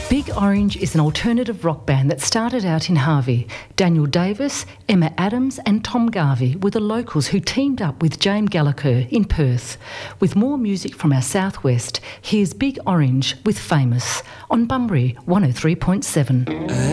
Big Orange is an alternative rock band that started out in Harvey. Daniel Davis, Emma Adams and Tom Garvey were the locals who teamed up with James Gallagher in Perth. With more music from our southwest, here's Big Orange with Famous on Bunbury 103.7.